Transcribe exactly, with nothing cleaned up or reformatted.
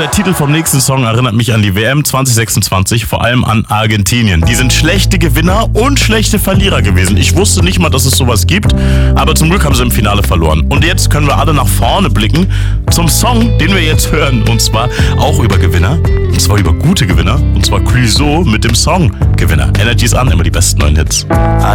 der Titel vom nächsten Song erinnert mich an die W M zwanzig sechsundzwanzig, vor allem an Argentinien. Die sind schlechte Gewinner und schlechte Verlierer gewesen. Ich wusste nicht mal, dass es sowas gibt, aber zum Glück haben sie im Finale verloren. Und jetzt können wir alle nach vorne blicken zum Song, den wir jetzt hören. Und zwar auch über Gewinner, und zwar über gute Gewinner, und zwar Clouseau mit dem Song Gewinner. Energy ist an, immer die besten neuen Hits.